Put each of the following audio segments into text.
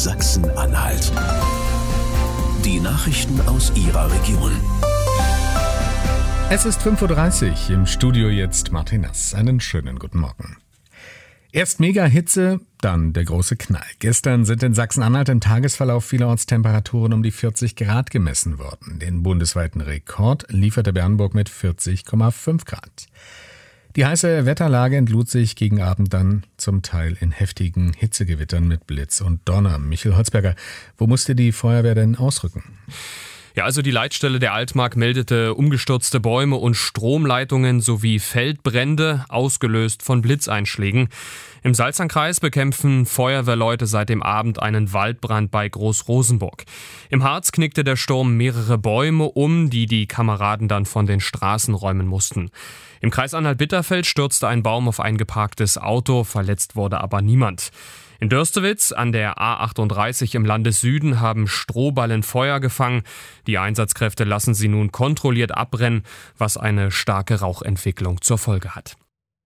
Sachsen-Anhalt. Die Nachrichten aus Ihrer Region. Es ist 5:30 Uhr, im Studio jetzt Martin Nass. Einen schönen guten Morgen. Erst Mega-Hitze, dann der große Knall. Gestern sind in Sachsen-Anhalt im Tagesverlauf vielerorts Temperaturen um die 40 Grad gemessen worden. Den bundesweiten Rekord lieferte Bernburg mit 40,5 Grad. Die heiße Wetterlage entlud sich gegen Abend dann zum Teil in heftigen Hitzegewittern mit Blitz und Donner. Michael Holzberger, wo musste die Feuerwehr denn ausrücken? Ja, also die Leitstelle der Altmark meldete umgestürzte Bäume und Stromleitungen sowie Feldbrände, ausgelöst von Blitzeinschlägen. Im Salzernkreis bekämpfen Feuerwehrleute seit dem Abend einen Waldbrand bei Groß-Rosenburg. Im Harz knickte der Sturm mehrere Bäume um, die die Kameraden dann von den Straßen räumen mussten. Im Kreis Anhalt-Bitterfeld stürzte ein Baum auf ein geparktes Auto, verletzt wurde aber niemand. In Dörstewitz an der A38 im Landessüden haben Strohballen Feuer gefangen. Die Einsatzkräfte lassen sie nun kontrolliert abbrennen, was eine starke Rauchentwicklung zur Folge hat.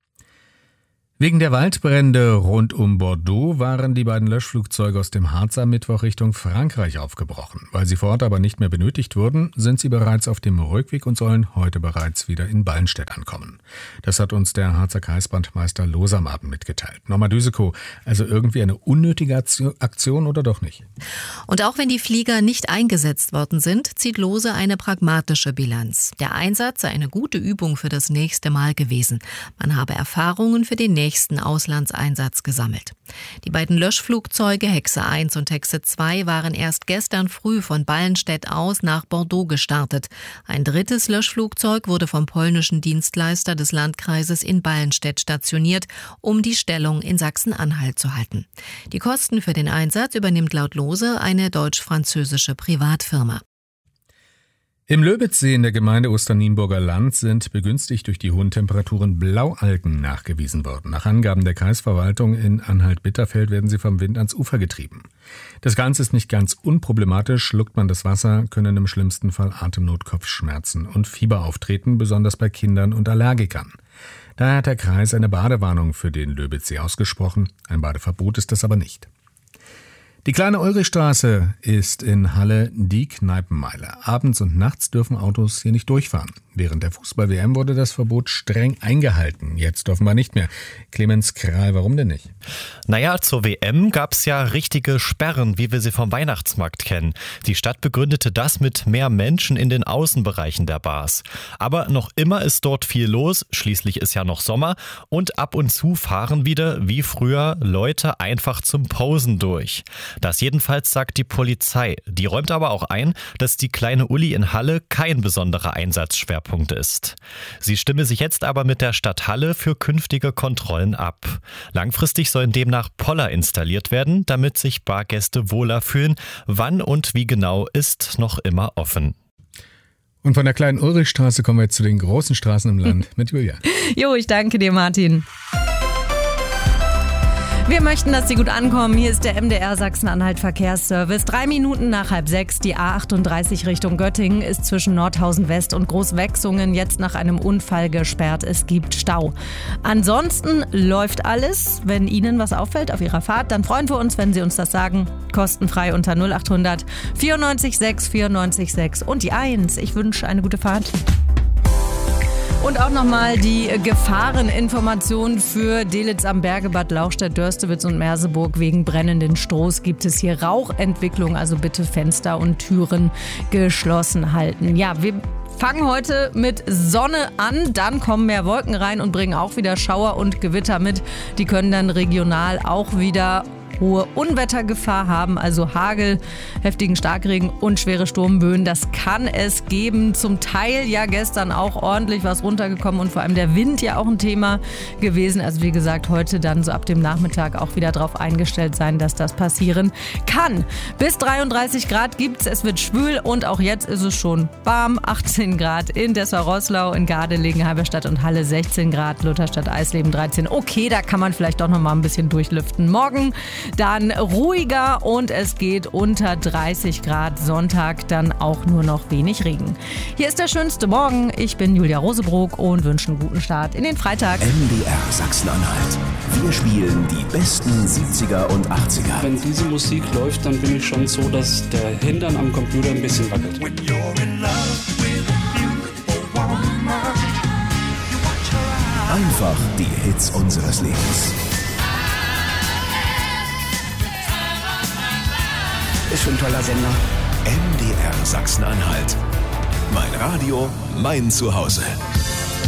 Wegen der Waldbrände rund um Bordeaux waren die beiden Löschflugzeuge aus dem Harz am Mittwoch Richtung Frankreich aufgebrochen. Weil sie vor Ort aber nicht mehr benötigt wurden, sind sie bereits auf dem Rückweg und sollen heute bereits wieder in Ballenstedt ankommen. Das hat uns der Harzer Kreisbandmeister Lohse am Abend mitgeteilt. Norma Düsekow, also irgendwie eine unnötige Aktion oder doch nicht? Und auch wenn die Flieger nicht eingesetzt worden sind, zieht Lohse eine pragmatische Bilanz. Der Einsatz sei eine gute Übung für das nächste Mal gewesen. Man habe Erfahrungen für den nächsten Auslandseinsatz gesammelt. Die beiden Löschflugzeuge Hexe 1 und Hexe 2 waren erst gestern früh von Ballenstedt aus nach Bordeaux gestartet. Ein drittes Löschflugzeug wurde vom polnischen Dienstleister des Landkreises in Ballenstedt stationiert, um die Stellung in Sachsen-Anhalt zu halten. Die Kosten für den Einsatz übernimmt laut Lohse eine deutsch-französische Privatfirma. Im Löbitzsee in der Gemeinde Osternienburger Land sind begünstigt durch die hohen Temperaturen Blaualgen nachgewiesen worden. Nach Angaben der Kreisverwaltung in Anhalt-Bitterfeld werden sie vom Wind ans Ufer getrieben. Das Ganze ist nicht ganz unproblematisch. Schluckt man das Wasser, können im schlimmsten Fall Atemnot, Kopfschmerzen und Fieber auftreten, besonders bei Kindern und Allergikern. Daher hat der Kreis eine Badewarnung für den Löbitzsee ausgesprochen. Ein Badeverbot ist das aber nicht. Die kleine Ulrichstraße ist in Halle die Kneipenmeile. Abends und nachts dürfen Autos hier nicht durchfahren. Während der Fußball-WM wurde das Verbot streng eingehalten. Jetzt offenbar nicht mehr. Clemens Kral, warum denn nicht? Naja, zur WM gab's ja richtige Sperren, wie wir sie vom Weihnachtsmarkt kennen. Die Stadt begründete das mit mehr Menschen in den Außenbereichen der Bars. Aber noch immer ist dort viel los, schließlich ist ja noch Sommer. Und ab und zu fahren wieder, wie früher, Leute einfach zum Posen durch. Das jedenfalls sagt die Polizei. Die räumt aber auch ein, dass die kleine Uli in Halle kein besonderer Einsatzschwerpunkt ist. Sie stimme sich jetzt aber mit der Stadt Halle für künftige Kontrollen ab. Langfristig sollen demnach Poller installiert werden, damit sich Bargäste wohler fühlen. Wann und wie genau ist noch immer offen. Und von der kleinen Ulrichstraße kommen wir jetzt zu den großen Straßen im Land mit Julia. Jo, ich danke dir, Martin. Wir möchten, dass Sie gut ankommen. Hier ist der MDR Sachsen-Anhalt Verkehrsservice. 3 Minuten nach 5:30. Die A38 Richtung Göttingen ist zwischen Nordhausen West und Großwechsungen jetzt nach einem Unfall gesperrt. Es gibt Stau. Ansonsten läuft alles. Wenn Ihnen was auffällt auf Ihrer Fahrt, dann freuen wir uns, wenn Sie uns das sagen. Kostenfrei unter 0800 94 6 94 6 und die 1. Ich wünsche eine gute Fahrt. Und auch nochmal die Gefahreninformation für Delitzsch am Berge, Bad Lauchstädt, Dörstewitz und Merseburg. Wegen brennenden Strohs gibt es hier Rauchentwicklung, also bitte Fenster und Türen geschlossen halten. Ja, wir fangen heute mit Sonne an, dann kommen mehr Wolken rein und bringen auch wieder Schauer und Gewitter mit. Die können dann regional auch wieder hohe Unwettergefahr haben, also Hagel, heftigen Starkregen und schwere Sturmböen. Das kann es geben. Zum Teil ja gestern auch ordentlich was runtergekommen und vor allem der Wind ja auch ein Thema gewesen. Also wie gesagt, heute dann so ab dem Nachmittag auch wieder darauf eingestellt sein, dass das passieren kann. Bis 33 Grad gibt's. Es wird schwül und auch jetzt ist es schon warm. 18 Grad in Dessau-Roßlau, in Gardelegen, Halberstadt und Halle 16 Grad, Lutherstadt, Eisleben 13. Okay, da kann man vielleicht doch noch mal ein bisschen durchlüften. Morgen dann ruhiger und es geht unter 30 Grad. Sonntag dann auch nur noch wenig Regen. Hier ist der schönste Morgen. Ich bin Julia Rosebrook und wünsche einen guten Start in den Freitag. MDR Sachsen-Anhalt. Wir spielen die besten 70er und 80er. Wenn diese Musik läuft, dann bin ich schon so, dass der Hintern am Computer ein bisschen wackelt. Einfach die Hits unseres Lebens. Ist schon ein toller Sender. MDR Sachsen-Anhalt. Mein Radio, mein Zuhause.